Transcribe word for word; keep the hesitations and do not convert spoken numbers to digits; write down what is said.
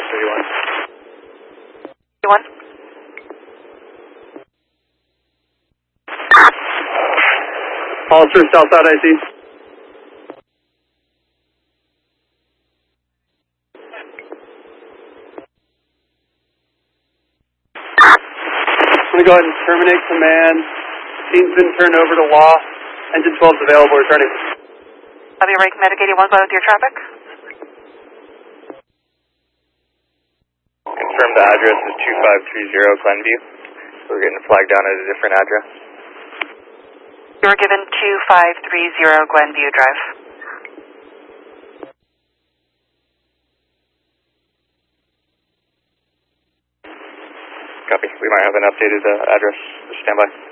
Dallas thirty-one. thirty-one. Hollister, Southside I C. I'm going to go ahead and terminate command. Team's been turned over to law. Engine twelve is available, returning. Copy, Rank Medic eighty-one, go with your traffic. Confirm the address is two five three zero Glenview. We're getting flagged down at a different address. You were given two five three zero Glenview Drive. Copy. We might have an updated uh, address. Stand by.